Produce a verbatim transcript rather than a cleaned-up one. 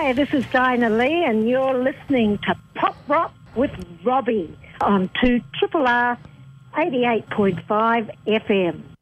Hi, this is Dinah Lee, and you're listening to Pop Rock with Robbie on two R R R eighty-eight point five F M.